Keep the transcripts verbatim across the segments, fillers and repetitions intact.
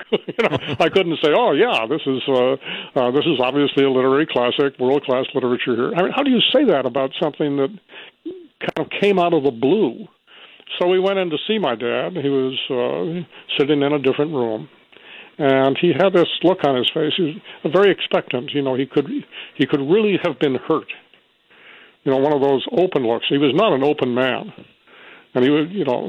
you know, I couldn't say, oh yeah, this is uh, uh, this is obviously a literary classic, world class literature here. I mean, how do you say that about something that kind of came out of the blue? So we went in to see my dad. He was uh, sitting in a different room, and he had this look on his face. He was very expectant. You know, he could he could really have been hurt. You know, one of those open looks. He was not an open man, and he was, you know.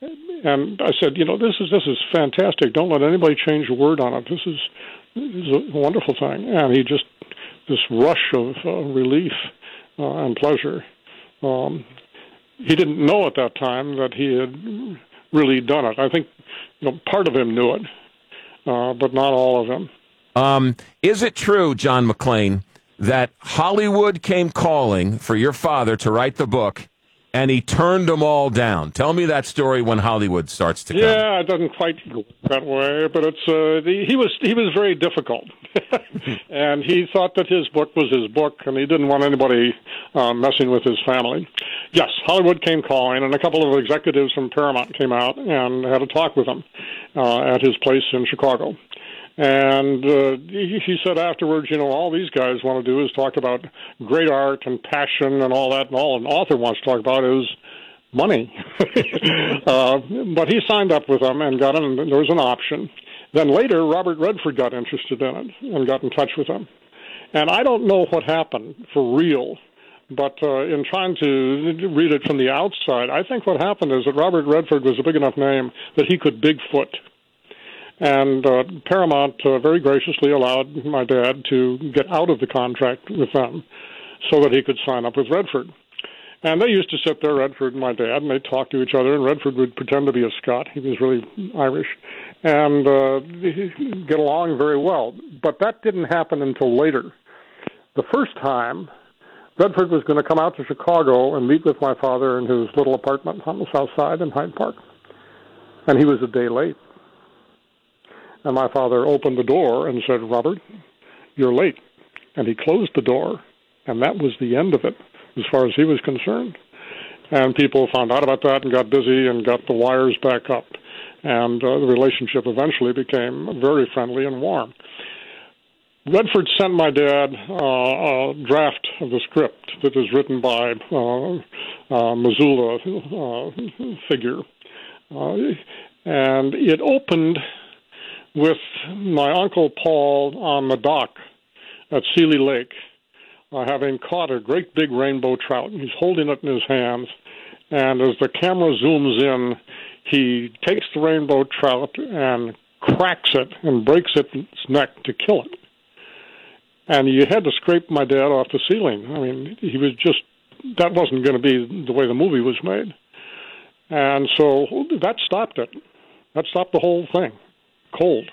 And I said, you know, this is this is fantastic. Don't let anybody change a word on it. This is, this is a wonderful thing. And he just this rush of uh, relief uh, and pleasure. Um, he didn't know at that time that he had really done it. I think, you know, part of him knew it, uh, but not all of him. Um, is it true, John McClane, that Hollywood came calling for your father to write the book, and he turned them all down? Tell me that story when Hollywood starts to come. Yeah, it doesn't quite go that way, but it's uh, the, he was he was very difficult, and he thought that his book was his book, and he didn't want anybody uh, messing with his family. Yes, Hollywood came calling, and a couple of executives from Paramount came out and had a talk with him uh, at his place in Chicago. And uh, he, he said afterwards, you know, all these guys want to do is talk about great art and passion and all that, and all an author wants to talk about is money. uh, but he signed up with them and got in, there was an option. Then later, Robert Redford got interested in it and got in touch with him. And I don't know what happened for real, but uh, in trying to read it from the outside, I think what happened is that Robert Redford was a big enough name that he could Bigfoot. And uh, Paramount uh, very graciously allowed my dad to get out of the contract with them so that he could sign up with Redford. And they used to sit there, Redford and my dad, and they'd talk to each other, and Redford would pretend to be a Scot. He was really Irish, and uh, get along very well. But that didn't happen until later. The first time, Redford was going to come out to Chicago and meet with my father in his little apartment on the south side in Hyde Park. And he was a day late. And my father opened the door and said, Robert, you're late. And he closed the door, and that was the end of it as far as he was concerned. And people found out about that and got busy and got the wires back up. And uh, the relationship eventually became very friendly and warm. Redford sent my dad uh, a draft of the script that was written by uh, uh, Missoula uh, figure. Uh, and it opened with my Uncle Paul on the dock at Seeley Lake, uh, having caught a great big rainbow trout. He's holding it in his hands, and as the camera zooms in, he takes the rainbow trout and cracks it and breaks its neck to kill it. And you had to scrape my dad off the ceiling. I mean, he was just, that wasn't going to be the way the movie was made. And so that stopped it. That stopped the whole thing. Cold.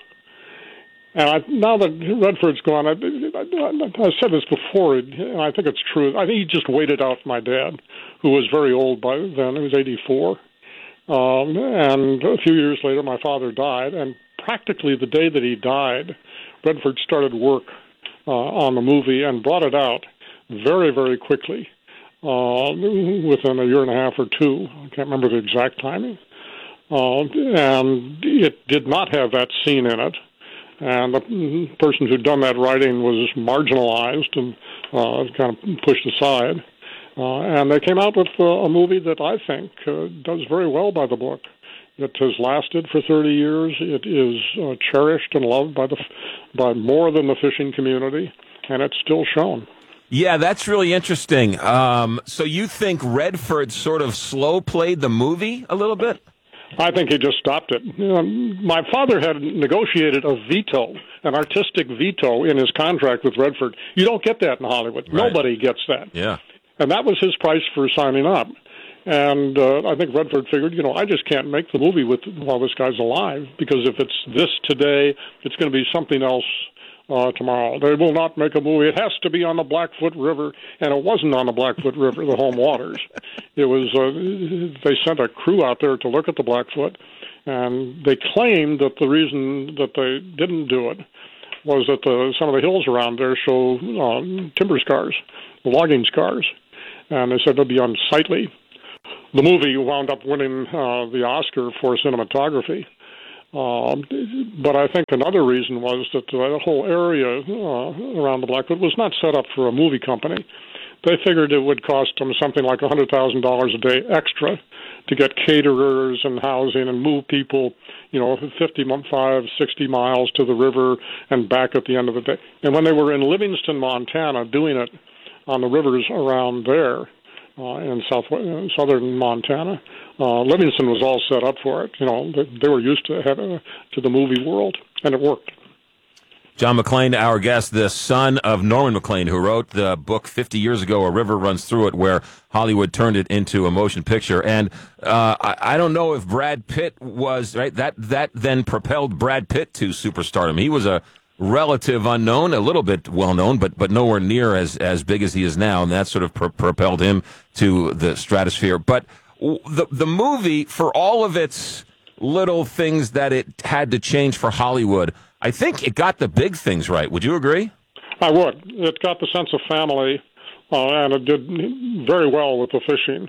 And I, now that Redford's gone, I, I, I said this before, and I think it's true. I think he just waited out my dad, who was very old by then. He was eighty-four. Um, and a few years later, my father died. And practically the day that he died, Redford started work uh, on the movie and brought it out very, very quickly, uh, within a year and a half or two. I can't remember the exact timing. Uh, and it did not have that scene in it. And the person who'd done that writing was marginalized and uh, kind of pushed aside. Uh, and they came out with uh, a movie that I think uh, does very well by the book. It has lasted for thirty years. It is uh, cherished and loved by the by more than the fishing community, and it's still shown. Yeah, that's really interesting. Um, so you think Redford sort of slow played the movie a little bit? I think he just stopped it. You know, my father had negotiated a veto, an artistic veto in his contract with Redford. You don't get that in Hollywood. Right. Nobody gets that. Yeah. And that was his price for signing up. And uh, I think Redford figured, you know, I just can't make the movie with while this guy's alive, because if it's this today, it's going to be something else uh, tomorrow. They will not make a movie. It has to be on the Blackfoot River, and it wasn't on the Blackfoot River, the home waters. It was, uh, they sent a crew out there to look at the Blackfoot, and they claimed that the reason that they didn't do it was that the, some of the hills around there show uh, timber scars, logging scars, and they said it'd be unsightly. The movie wound up winning uh, the Oscar for cinematography. Um, but I think another reason was that the whole area uh, around the Blackwood was not set up for a movie company. They figured it would cost them something like one hundred thousand dollars a day extra to get caterers and housing and move people, you know, fifty-five, sixty miles to the river and back at the end of the day. And when they were in Livingston, Montana, doing it on the rivers around there uh, in south, uh, southern Montana, uh, Livingston was all set up for it. You know, they, they were used to have, uh, to the movie world, and it worked. John McClane, our guest, the son of Norman McClane, who wrote the book fifty years ago, A River Runs Through It, where Hollywood turned it into a motion picture. And uh, I, I don't know if Brad Pitt was, right, that, that then propelled Brad Pitt to superstardom. He was a relative unknown, a little bit well-known, but but nowhere near as, as big as he is now, and that sort of pro- propelled him to the stratosphere. But the the movie, for all of its little things that it had to change for Hollywood, I think it got the big things right. Would you agree? I would. It got the sense of family, uh, and it did very well with the fishing.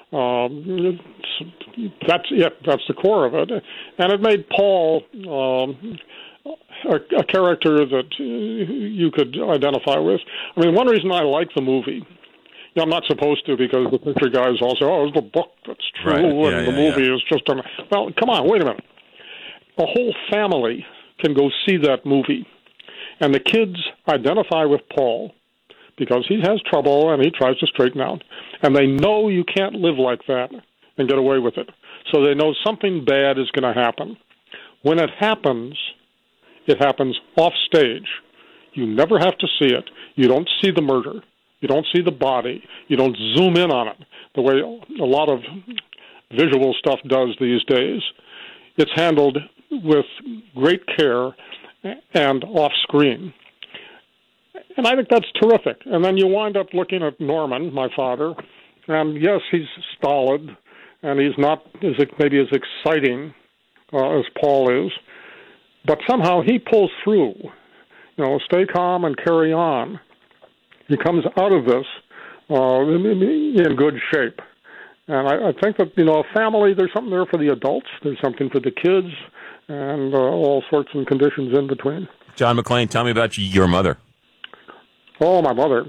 Um, that's it. That's the core of it. And it made Paul um, a, a character that you could identify with. I mean, one reason I like the movie, you know, I'm not supposed to because the picture guys all say, oh, it's the book that's true, right. yeah, and yeah, the movie yeah. is just a... Well, come on, wait a minute. The whole family can go see that movie, and the kids identify with Paul because he has trouble and he tries to straighten out, and they know you can't live like that and get away with it. So they know something bad is going to happen. When it happens, it happens off stage. You never have to see it. You don't see the murder. You don't see the body. You don't zoom in on it the way a lot of visual stuff does these days. It's handled with great care and off-screen. And I think that's terrific. And then you wind up looking at Norman, my father, and yes, he's stolid, and he's not as maybe as exciting uh, as Paul is, but somehow he pulls through. You know, stay calm and carry on. He comes out of this uh, in good shape. And I, I think that, you know, a family, there's something there for the adults, there's something for the kids, and uh, all sorts of conditions in between. John McClane, tell me about your mother. Oh, my mother.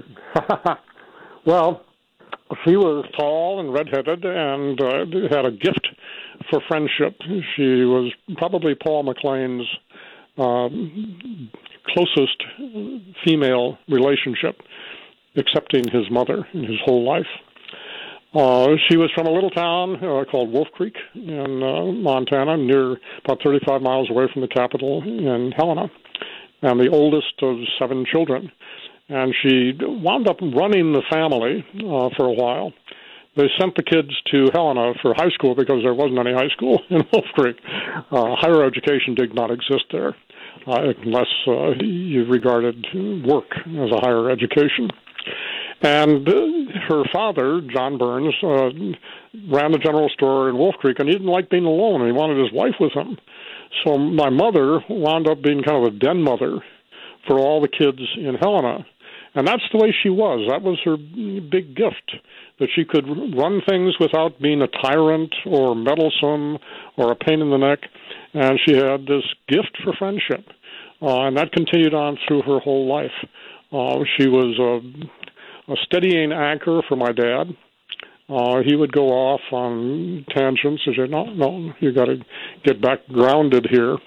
Well, she was tall and redheaded and uh, had a gift for friendship. She was probably Paul McClane's uh, closest female relationship, excepting his mother in his whole life. Uh, she was from a little town uh, called Wolf Creek in uh, Montana, near about thirty-five miles away from the capital in Helena, and the oldest of seven children. And she wound up running the family uh, for a while. They sent the kids to Helena for high school because there wasn't any high school in Wolf Creek. Uh, higher education did not exist there, uh, unless uh, you regarded work as a higher education. And uh, her father, John Burns, uh, ran the general store in Wolf Creek, and he didn't like being alone, and he wanted his wife with him. So my mother wound up being kind of a den mother for all the kids in Helena. And that's the way she was. That was her big gift, that she could run things without being a tyrant or meddlesome or a pain in the neck. And she had this gift for friendship. Uh, and that continued on through her whole life. Uh, she was a, a steadying anchor for my dad. Uh, he would go off on tangents and say, no, no, you got to get back grounded here.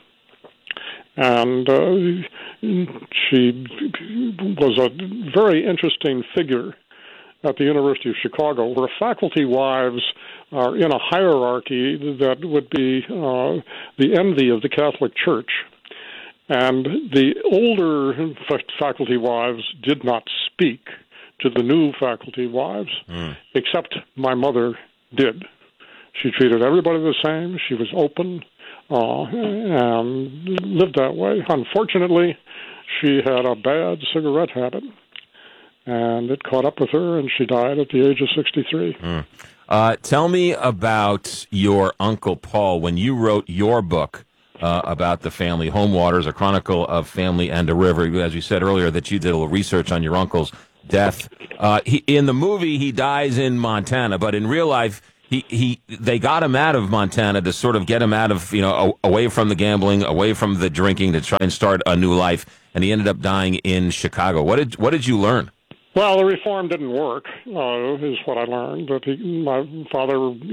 And uh, she was a very interesting figure at the University of Chicago, where faculty wives are in a hierarchy that would be uh, the envy of the Catholic Church. And the older faculty wives did not speak to the new faculty wives, mm. except my mother did. She treated everybody the same. She was open. Uh, and lived that way. Unfortunately, she had a bad cigarette habit, and it caught up with her, and she died at the age of sixty-three. Mm. Uh, tell me about your Uncle Paul. When you wrote your book uh, about the family, Home Waters, A Chronicle of Family and a River, as you said earlier, that you did a little research on your uncle's death. Uh, he, in the movie, he dies in Montana, but in real life, He he. They got him out of Montana to sort of get him out of you know a, away from the gambling, away from the drinking, to try and start a new life. And he ended up dying in Chicago. What did what did you learn? Well, the reform didn't work. Uh, is what I learned. That he, my father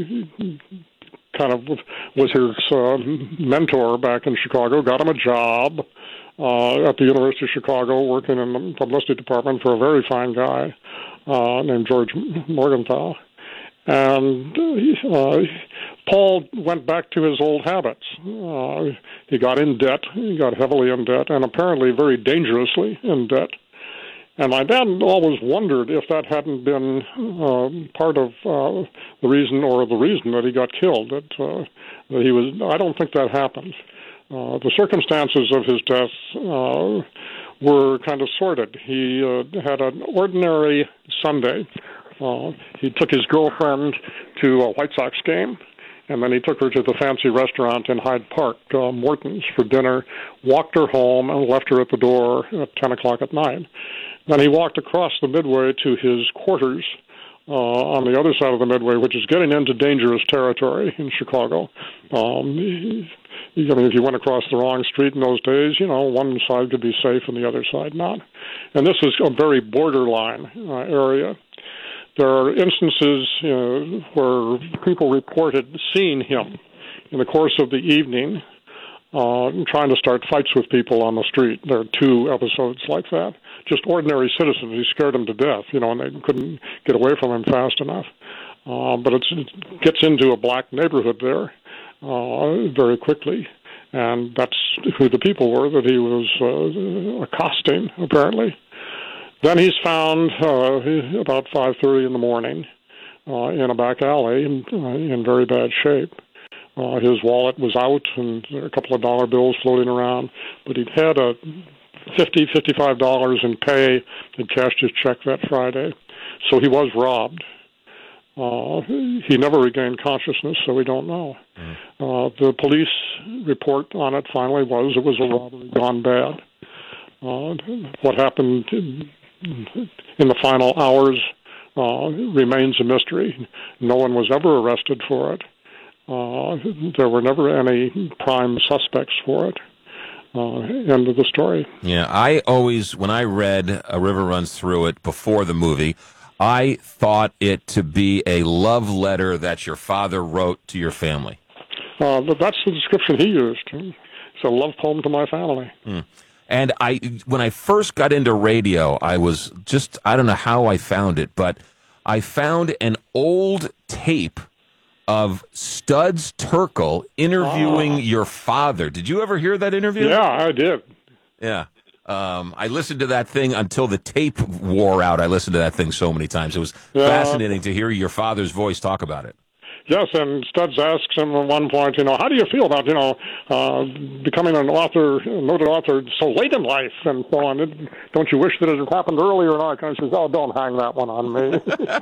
kind of was his uh, mentor back in Chicago. Got him a job uh, at the University of Chicago, working in the publicity department for a very fine guy uh, named George Morgenthau. And uh, Paul went back to his old habits. Uh, he got in debt. He got heavily in debt, and apparently very dangerously in debt. And my dad always wondered if that hadn't been uh, part of uh, the reason, or the reason that he got killed. That, uh, that he was. I don't think that happened. Uh, the circumstances of his death uh, were kind of sordid. He uh, had an ordinary Sunday. Uh, he took his girlfriend to a White Sox game, and then he took her to the fancy restaurant in Hyde Park, uh, Morton's, for dinner, walked her home, and left her at the door at ten o'clock at night. Then he walked across the Midway to his quarters uh, on the other side of the Midway, which is getting into dangerous territory in Chicago. Um, he, I mean, if you went across the wrong street in those days, you know, one side could be safe and the other side not. And this is a very borderline uh, area. There are instances uh, where people reported seeing him in the course of the evening uh, trying to start fights with people on the street. There are two episodes like that. Just ordinary citizens. He scared them to death, you know, and they couldn't get away from him fast enough. Uh, but it's, it gets into a black neighborhood there uh, very quickly. And that's who the people were that he was uh, accosting, apparently. Then he's found uh, about five thirty in the morning uh, in a back alley in, uh, in very bad shape. Uh, his wallet was out and a couple of dollar bills floating around, but he'd had a fifty, fifty-five dollars in pay. He'd cashed his check that Friday. So he was robbed. Uh, he never regained consciousness, so we don't know. Mm. Uh, the police report on it finally was it was a robbery gone bad. Uh, what happened in, in the final hours uh, remains a mystery. No one was ever arrested for it. Uh, there were never any prime suspects for it. Uh, end of the story. Yeah, I always, when I read A River Runs Through It before the movie, I thought it to be a love letter that your father wrote to your family. Uh, but that's the description he used. It's a love poem to my family. Mm. And I, when I first got into radio, I was just, I don't know how I found it, but I found an old tape of Studs Terkel interviewing oh. your father. Did you ever hear that interview? Yeah, I did. Yeah. Um, I listened to that thing until the tape wore out. I listened to that thing so many times. It was yeah. fascinating to hear your father's voice talk about it. Yes, and Studs asks him at one point, you know, how do you feel about, you know, uh, becoming an author, a noted author so late in life and so on? Don't you wish that it had happened earlier? And I kind of says, oh, don't hang that one on me.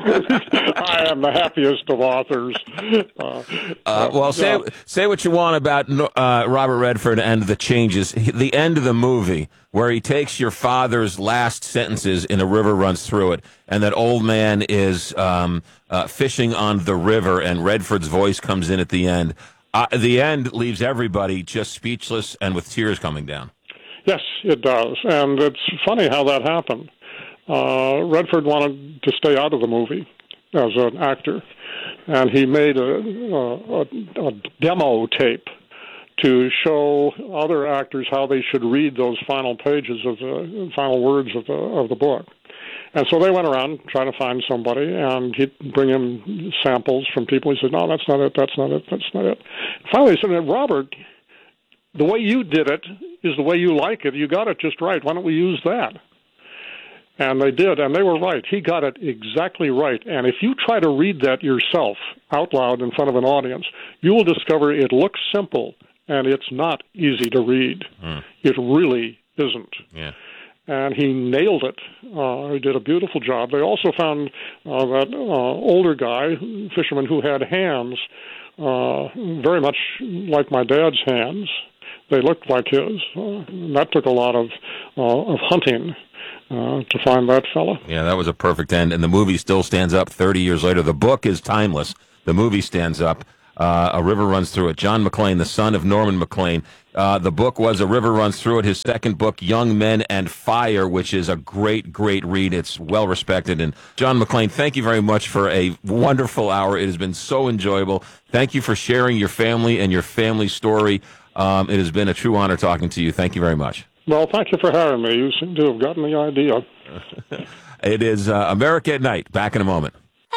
I am the happiest of authors. Uh, uh, well, say yeah. say what you want about uh, Robert Redford and the changes. The end of the movie, where he takes your father's last sentences in A River Runs Through It, and that old man is um, uh, fishing on the river, and Redford's voice comes in at the end. Uh, the end leaves everybody just speechless and with tears coming down. Yes, it does. And it's funny how that happened. Uh, Redford wanted to stay out of the movie as an actor, and he made a, a, a demo tape to show other actors how they should read those final pages of the final words of the of the book. And so they went around trying to find somebody, and he'd bring him samples from people. He said, no, that's not it, that's not it, that's not it. Finally he said, Robert, the way you did it is the way you like it. You got it just right. Why don't we use that? And they did, and they were right. He got it exactly right. And if you try to read that yourself out loud in front of an audience, you will discover it looks simple, and it's not easy to read. Mm. It really isn't. Yeah. And he nailed it. Uh, he did a beautiful job. They also found uh, that uh, older guy, fisherman, who had hands uh, very much like my dad's hands. They looked like his. Uh, and that took a lot of uh, of hunting uh, to find that fellow. Yeah, that was a perfect end. And the movie still stands up thirty years later. The book is timeless. The movie stands up. Uh, a river runs through it. John McClane, the son of Norman McClane. Uh, the book was A River Runs Through It. His second book, Young Men and Fire, which is a great, great read. It's well respected. And John McClane, thank you very much for a wonderful hour. It has been so enjoyable. Thank you for sharing your family and your family story. Um, it has been a true honor talking to you. Thank you very much. Well, thank you for having me. You seem to have gotten the idea. It is uh, America at Night. Back in a moment.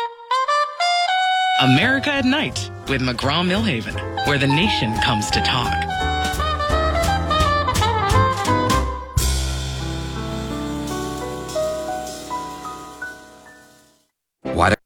America at Night with McGraw-Millhaven, where the nation comes to talk. What?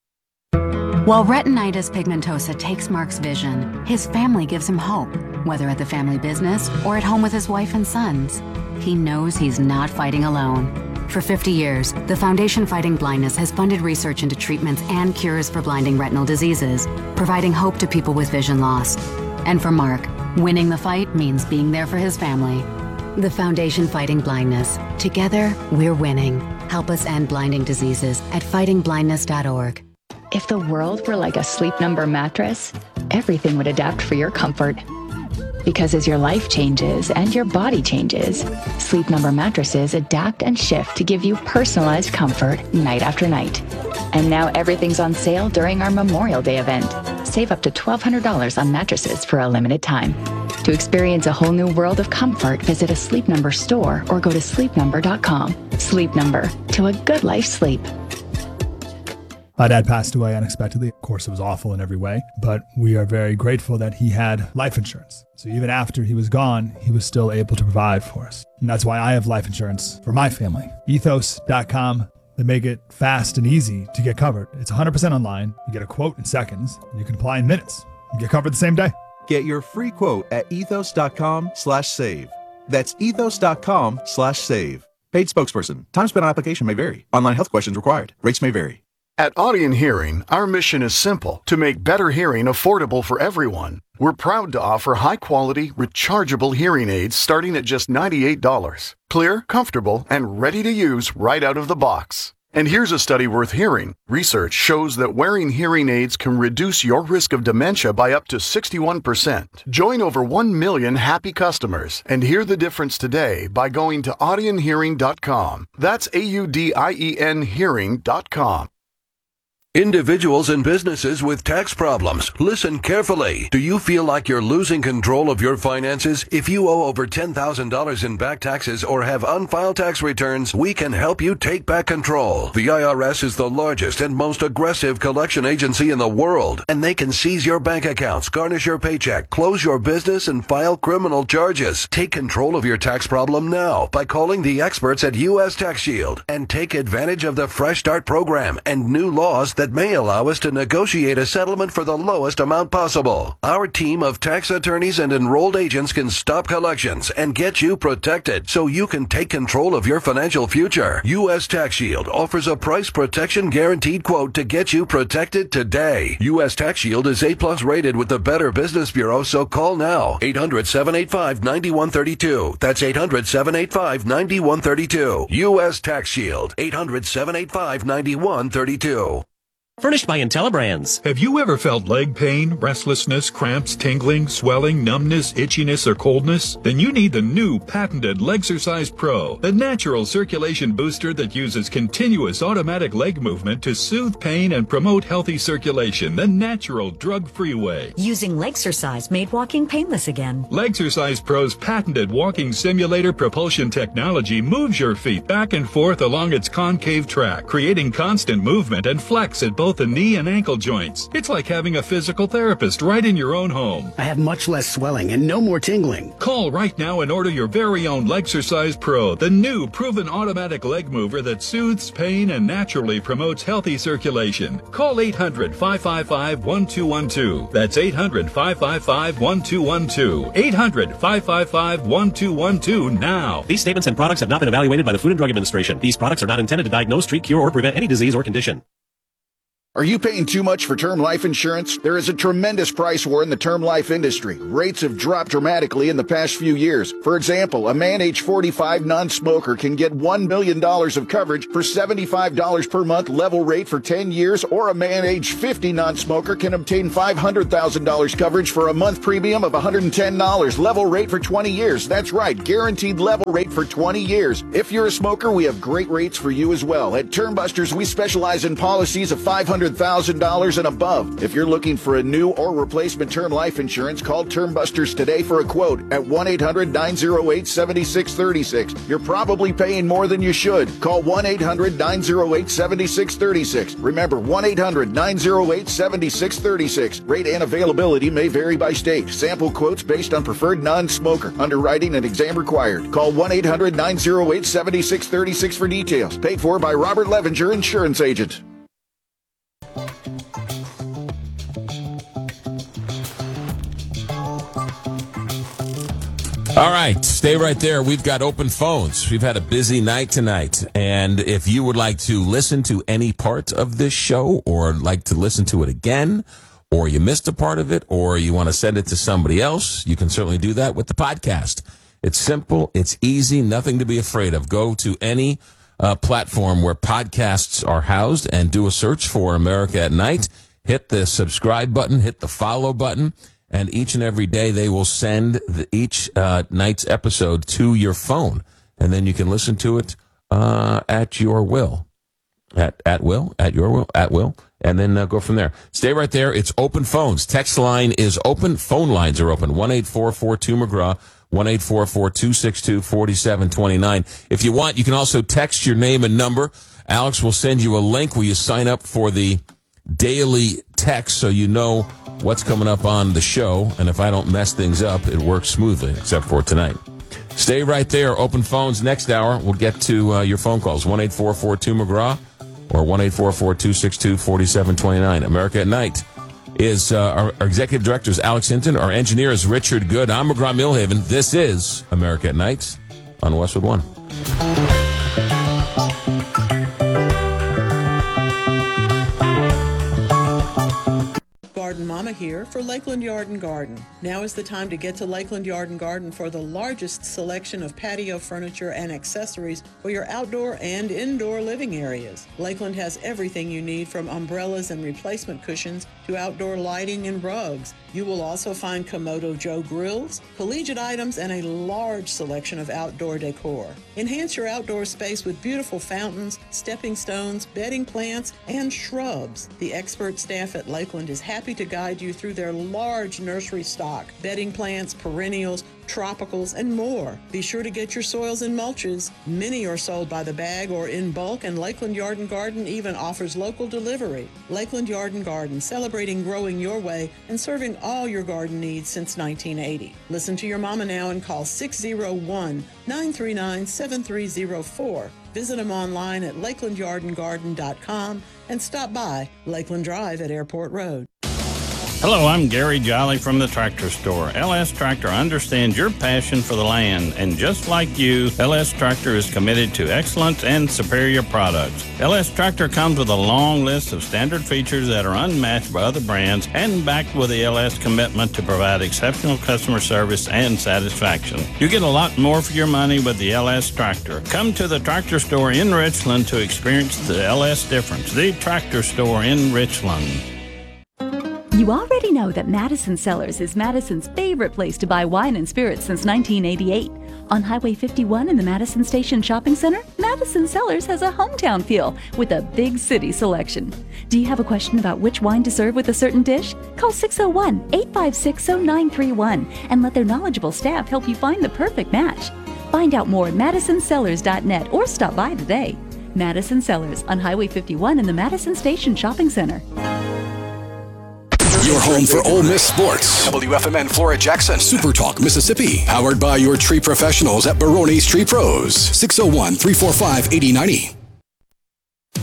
While retinitis pigmentosa takes Mark's vision, his family gives him hope, whether at the family business or at home with his wife and sons. He knows he's not fighting alone. For fifty years, the Foundation Fighting Blindness has funded research into treatments and cures for blinding retinal diseases, providing hope to people with vision loss. And for Mark, winning the fight means being there for his family. The Foundation Fighting Blindness. Together, we're winning. Help us end blinding diseases at fighting blindness dot org. If the world were like a Sleep Number mattress, everything would adapt for your comfort. Because as your life changes and your body changes, Sleep Number mattresses adapt and shift to give you personalized comfort night after night. And now everything's on sale during our Memorial Day event. Save up to twelve hundred dollars on mattresses for a limited time. To experience a whole new world of comfort, visit a Sleep Number store or go to sleep number dot com. Sleep Number, to a good life sleep. My dad passed away unexpectedly. Of course, it was awful in every way, but we are very grateful that he had life insurance. So even after he was gone, he was still able to provide for us. And that's why I have life insurance for my family. ethos dot com. They make it fast and easy to get covered. It's one hundred percent online. You get a quote in seconds, and you can apply in minutes. You get covered the same day. Get your free quote at ethos dot com slash save. That's ethos dot com slash save. Paid spokesperson. Time spent on application may vary. Online health questions required. Rates may vary. At Audion Hearing, our mission is simple: to make better hearing affordable for everyone. We're proud to offer high-quality, rechargeable hearing aids starting at just ninety-eight dollars. Clear, comfortable, and ready to use right out of the box. And here's a study worth hearing. Research shows that wearing hearing aids can reduce your risk of dementia by up to sixty-one percent. Join over one million happy customers and hear the difference today by going to audion hearing dot com. That's A U D I E N hearing dot com. Individuals and businesses with tax problems, listen carefully. Do you feel like you're losing control of your finances? If you owe over ten thousand dollars in back taxes or have unfiled tax returns, we can help you take back control. The I R S is the largest and most aggressive collection agency in the world, and they can seize your bank accounts, garnish your paycheck, close your business, and file criminal charges. Take control of your tax problem now by calling the experts at U S Tax Shield and take advantage of the Fresh Start program and new laws that that may allow us to negotiate a settlement for the lowest amount possible. Our team of tax attorneys and enrolled agents can stop collections and get you protected so you can take control of your financial future. U S Tax Shield offers a price protection guaranteed quote to get you protected today. U S Tax Shield is A plus rated with the Better Business Bureau, so call now. eight hundred, seven eight five, nine one three two. That's eight hundred, seven eight five, nine one three two. U S Tax Shield. eight hundred, seven eight five, nine one three two. Furnished by IntelliBrands. Have you ever felt leg pain, restlessness, cramps, tingling, swelling, numbness, itchiness, or coldness? Then you need the new patented Legsercise Pro, the natural circulation booster that uses continuous automatic leg movement to soothe pain and promote healthy circulation the natural, drug-free way. Using Legsercise made walking painless again. Legsercise Pro's patented walking simulator propulsion technology moves your feet back and forth along its concave track, creating constant movement and flex at both both the knee and ankle joints. It's like having a physical therapist right in your own home. I have much less swelling and no more tingling. Call right now and order your very own Legsercise Pro, the new proven automatic leg mover that soothes pain and naturally promotes healthy circulation. Call eight hundred, five five five, one two one two. That's eight hundred, five five five, one two one two. eight hundred, five five five, one two one two now. These statements and products have not been evaluated by the Food and Drug Administration. These products are not intended to diagnose, treat, cure, or prevent any disease or condition. Are you paying too much for term life insurance? There is a tremendous price war in the term life industry. Rates have dropped dramatically in the past few years. For example, a man age forty-five non-smoker can get one million dollars of coverage for seventy-five dollars per month level rate for ten years, or a man age fifty non-smoker can obtain five hundred thousand dollars coverage for a month premium of one hundred ten dollars level rate for twenty years. That's right, guaranteed level rate for twenty years. If you're a smoker, we have great rates for you as well. At Termbusters, we specialize in policies of five hundred thousand dollars and above. If you're looking for a new or replacement term life insurance, call Termbusters today for a quote at one eight hundred nine oh eight seven six three six. You're probably paying more than you should. Call one eight hundred nine oh eight seven six three six. Remember, one eight hundred nine oh eight seven six three six. Rate and availability may vary by state. Sample quotes based on preferred non-smoker. Underwriting and exam required. Call one eight hundred nine oh eight seven six three six for details. Paid for by Robert Levinger, Insurance Agent. All right, stay right there. We've got open phones. We've had a busy night tonight. And if you would like to listen to any part of this show, or like to listen to it again, or you missed a part of it, or you want to send it to somebody else, you can certainly do that with the podcast. It's simple. It's easy. Nothing to be afraid of. Go to any uh, platform where podcasts are housed and do a search for America at Night. Hit the subscribe button. Hit the follow button. And each and every day they will send the, each uh, night's episode to your phone. And then you can listen to it uh, at your will. At at will, at your will, at will. And then uh, go from there. Stay right there. It's open phones. Text line is open. Phone lines are open. one eight four four two McGraw, one eight four four two six two four seven two nine. If you want, you can also text your name and number. Alex will send you a link where you sign up for the daily text so you know what's coming up on the show, and if I don't mess things up, it works smoothly, except for tonight. Stay right there. Open phones next hour. We'll get to uh, your phone calls, one eight four four two McGraw or one eight four four two six two four seven two nine. America at Night is uh, our, our executive director is Alex Hinton. Our engineer is Richard Good. I'm McGraw Millhaven. This is America at Night on Westwood One. Garden Mama here for Lakeland Yard and Garden. Now is the time to get to Lakeland Yard and Garden for the largest selection of patio furniture and accessories for your outdoor and indoor living areas. Lakeland has everything you need, from umbrellas and replacement cushions to outdoor lighting and rugs. You will also find Komodo Joe grills, collegiate items, and a large selection of outdoor decor. Enhance your outdoor space with beautiful fountains, stepping stones, bedding plants, and shrubs. The expert staff at Lakeland is happy to guide you through their large nursery stock, bedding plants, perennials, tropicals, and more. Be sure to get your soils and mulches. Many are sold by the bag or in bulk, and Lakeland Yard and Garden even offers local delivery. Lakeland Yard and Garden, celebrating growing your way and serving all your garden needs since nineteen eighty. Listen to your mama now and call six oh one, nine three nine, seven three oh four. Visit them online at lakeland yard and garden dot com and stop by Lakeland Drive at Airport Road. Hello, I'm Gary Jolly from the Tractor Store. L S Tractor understands your passion for the land, and just like you, L S Tractor is committed to excellence and superior products. L S Tractor comes with a long list of standard features that are unmatched by other brands, and backed with the L S commitment to provide exceptional customer service and satisfaction. You get a lot more for your money with the L S Tractor. Come to the Tractor Store in Richland to experience the L S difference. The Tractor Store in Richland. You already know that Madison Cellars is Madison's favorite place to buy wine and spirits since nineteen eighty-eight. On Highway fifty-one in the Madison Station Shopping Center, Madison Cellars has a hometown feel with a big city selection. Do you have a question about which wine to serve with a certain dish? Call six oh one, eight five six, oh nine three one and let their knowledgeable staff help you find the perfect match. Find out more at madison cellars dot net or stop by today. Madison Cellars on Highway fifty-one in the Madison Station Shopping Center. Your home for Ole Miss sports. W F M N Flora Jackson. Super Talk Mississippi. Powered by your tree professionals at Barone's Tree Pros. six oh one, three four five, eight oh nine oh.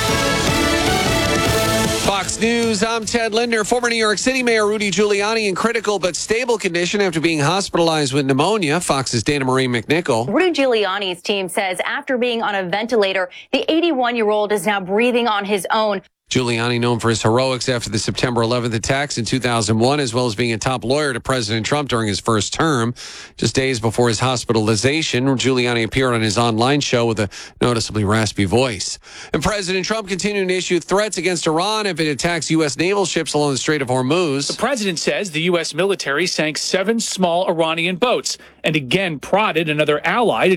Fox News, I'm Ted Linder. Former New York City Mayor Rudy Giuliani in critical but stable condition after being hospitalized with pneumonia. Fox's Dana Marie McNichol. Rudy Giuliani's team says after being on a ventilator, the eighty-one-year-old is now breathing on his own. Giuliani, known for his heroics after the September eleventh attacks in two thousand one, as well as being a top lawyer to President Trump during his first term. Just days before his hospitalization, Giuliani appeared on his online show with a noticeably raspy voice. And President Trump continuing to issue threats against Iran if it attacks U S naval ships along the Strait of Hormuz. The president says the U S military sank seven small Iranian boats and again prodded another ally to